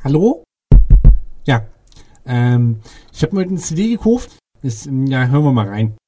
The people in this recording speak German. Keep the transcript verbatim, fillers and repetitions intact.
Hallo? Ja, ähm, ich habe mir heute eine C D gekauft. Das, ja, hören wir mal rein.